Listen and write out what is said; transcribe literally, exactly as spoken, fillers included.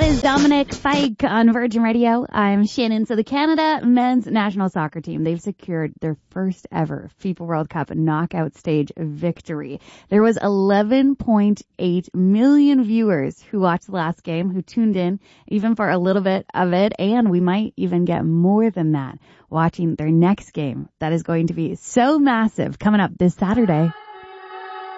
is Dominic Fike on Virgin Radio. I'm Shannon. So the Canada men's national soccer team, they've secured their first ever FIFA World Cup knockout stage victory. There was eleven point eight million viewers who watched the last game, who tuned in even for a little bit of it, and we might even get more than that watching their next game. That is going to be so massive coming up this Saturday.